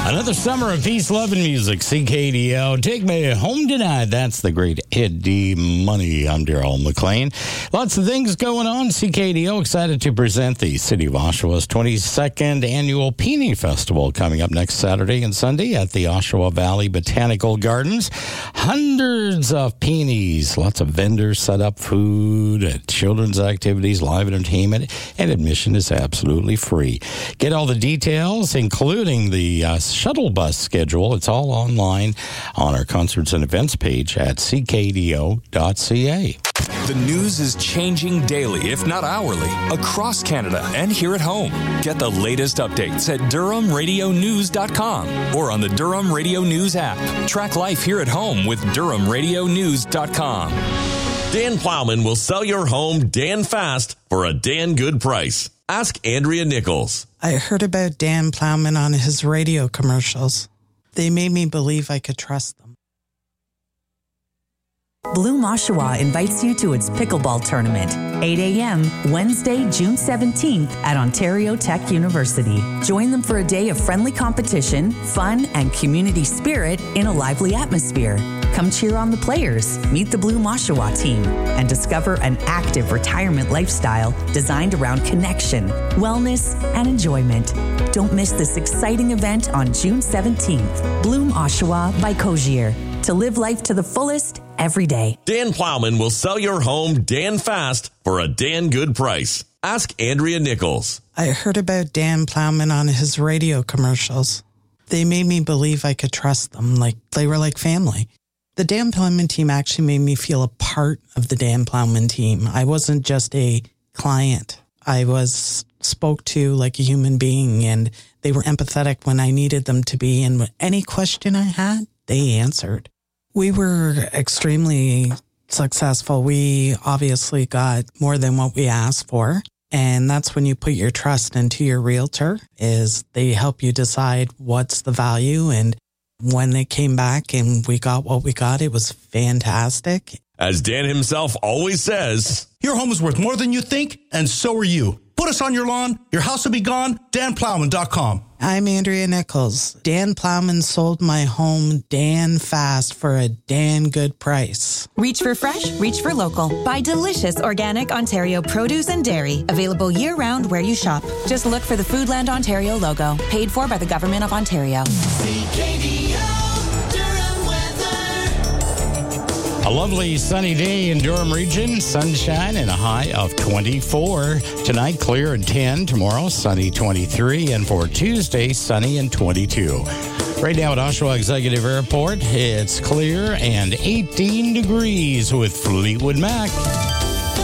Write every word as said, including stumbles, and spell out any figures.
Another summer of peace, love, and music. C K D O, Take Me Home Tonight. That's the great Eddie Money. I'm Daryl McLean. Lots of things going on. C K D O excited to present the City of Oshawa's twenty-second Annual Peony Festival coming up next Saturday and Sunday at the Oshawa Valley Botanical Gardens. Hundreds of peonies, lots of vendors set up, food, children's activities, live entertainment, and admission is absolutely free. Get all the details, including the uh, shuttle bus schedule. It's all online on our concerts and events page at c k d o dot c a. The news is changing daily, if not hourly, across Canada and here at home. Get the latest updates at durham radio news dot com or on the Durham Radio News app. Track life here at home with durham radio news dot com. Dan Plowman will sell your home Dan fast for a Dan good price. Ask Andrea Nichols. I heard about Dan Plowman on his radio commercials. They made me believe I could trust them. Bloom Oshawa invites you to its pickleball tournament, eight a.m. Wednesday, June seventeenth at Ontario Tech University. Join them for a day of friendly competition, fun, and community spirit in a lively atmosphere. Come cheer on the players, meet the Bloom Oshawa team, and discover an active retirement lifestyle designed around connection, wellness, and enjoyment. Don't miss this exciting event on June seventeenth. Bloom Oshawa by Cogier. To live life to the fullest every day. Dan Plowman will sell your home Dan fast for a Dan good price. Ask Andrea Nichols. I heard about Dan Plowman on his radio commercials. They made me believe I could trust them, like they were like family. The Dan Plowman team actually made me feel a part of the Dan Plowman team. I wasn't just a client. I was spoke to like a human being, and they were empathetic when I needed them to be. And any question I had, they answered. We were extremely successful. We obviously got more than what we asked for. And that's when you put your trust into your realtor, is they help you decide what's the value. And when they came back and we got what we got, it was fantastic. As Dan himself always says, your home is worth more than you think, and so are you. Put us on your lawn. Your house will be gone. Dan Plowman dot com. I'm Andrea Nichols. Dan Plowman sold my home Dan fast for a Dan good price. Reach for fresh, reach for local. Buy delicious organic Ontario produce and dairy. Available year-round where you shop. Just look for the Foodland Ontario logo. Paid for by the Government of Ontario. C K D O. A lovely sunny day in Durham region, sunshine and a high of twenty-four. Tonight, clear and ten. Tomorrow, sunny twenty-three. And for Tuesday, sunny and twenty-two. Right now at Oshawa Executive Airport, it's clear and eighteen degrees with Fleetwood Mac.